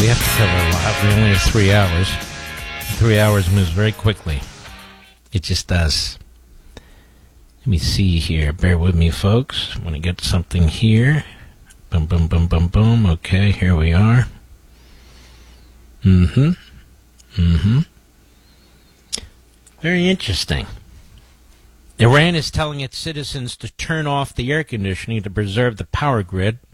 we have to cover a lot. We only have 3 hours. 3 hours moves very quickly. It just does. Let me see here. Bear with me, folks. I want to get something here. Boom, boom, boom, boom, boom. Okay, here we are. Very interesting. Iran is telling its citizens to turn off the air conditioning to preserve the power grid.